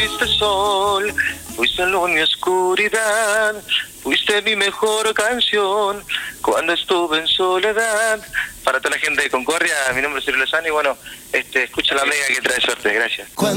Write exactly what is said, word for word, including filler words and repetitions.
fuiste sol, fuiste luz en mi oscuridad, fuiste mi mejor canción cuando estuve en soledad. Para toda la gente de Concordia, mi nombre es Ciro Lozano y bueno, este, escucha la mega que trae suerte, gracias.